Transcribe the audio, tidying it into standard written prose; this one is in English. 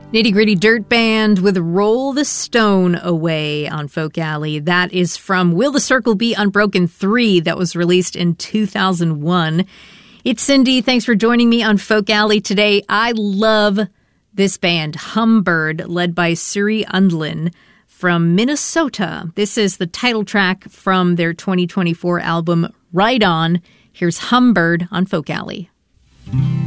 Nitty Gritty Dirt Band with Roll the Stone Away on Folk Alley. That is from Will the Circle Be Unbroken 3 that was released in 2001. It's Cindy. Thanks for joining me on Folk Alley today. I love this band, Humbird, led by Suri Undlin from Minnesota. This is the title track from their 2024 album, Ride On. Here's Humbird on Folk Alley.